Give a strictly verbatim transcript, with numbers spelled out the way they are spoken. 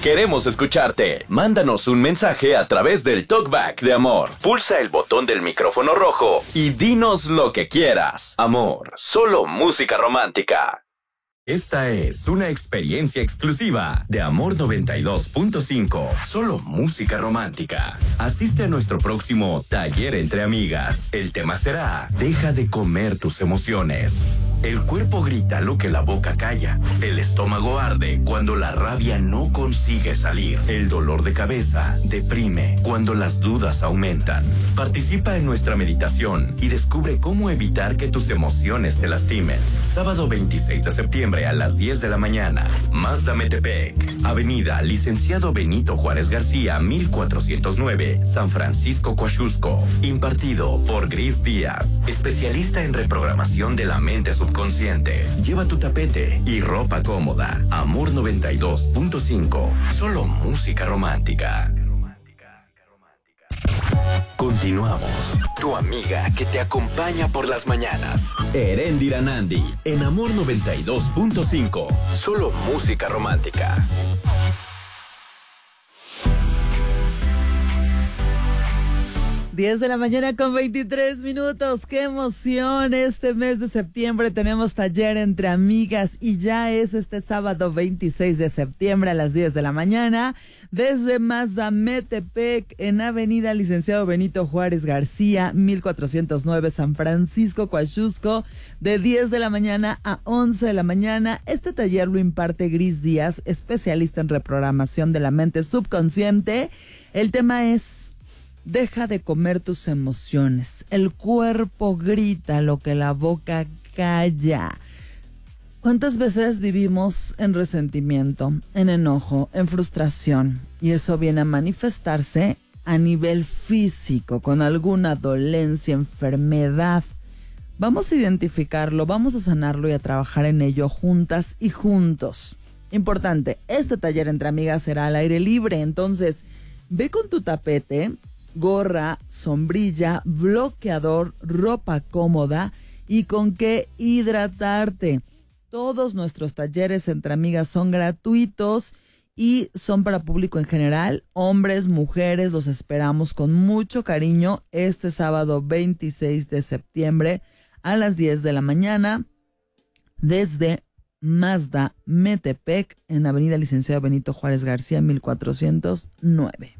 Queremos escucharte. Mándanos un mensaje a través del Talkback de Amor. Pulsa el botón del micrófono rojo y dinos lo que quieras. Amor, solo música romántica. Esta es una experiencia exclusiva de Amor noventa y dos punto cinco. Solo música romántica. Asiste a nuestro próximo taller entre amigas. El tema será: deja de comer tus emociones. El cuerpo grita lo que la boca calla. El estómago arde cuando la rabia no consigue salir. El dolor de cabeza deprime cuando las dudas aumentan. Participa en nuestra meditación y descubre cómo evitar que tus emociones te lastimen. Sábado veintiséis de septiembre a las diez de la mañana. Mazda Metepec. Avenida Licenciado Benito Juárez García, mil cuatrocientos nueve, San Francisco, Coaxusco. Impartido por Gris Díaz, especialista en reprogramación de la mente subconsciente. Lleva tu tapete y ropa cómoda. Amor noventa y dos punto cinco. Solo música romántica. Continuamos. Tu amiga que te acompaña por las mañanas. Erendira Nandi en Amor noventa y dos punto cinco. Solo música romántica. diez de la mañana con veintitrés minutos. ¡Qué emoción! Este mes de septiembre tenemos taller entre amigas y ya es este sábado veintiséis de septiembre a las diez de la mañana desde Mazda Metepec en Avenida Licenciado Benito Juárez García, mil cuatrocientos nueve, San Francisco, Coaxusco, de diez de la mañana a once de la mañana. Este taller lo imparte Gris Díaz, especialista en reprogramación de la mente subconsciente. El tema es: deja de comer tus emociones. El cuerpo grita lo que la boca calla. ¿Cuántas veces vivimos en resentimiento, en enojo, en frustración? Y eso viene a manifestarse a nivel físico, con alguna dolencia, enfermedad. Vamos a identificarlo, vamos a sanarlo y a trabajar en ello juntas y juntos. Importante, este taller entre amigas será al aire libre, entonces ve con tu tapete, gorra, sombrilla, bloqueador, ropa cómoda y con qué hidratarte. Todos nuestros talleres entre amigas son gratuitos y son para público en general, hombres, mujeres. Los esperamos con mucho cariño este sábado veintiséis de septiembre a las diez de la mañana desde Mazda Metepec en Avenida Licenciado Benito Juárez García, mil cuatrocientos nueve.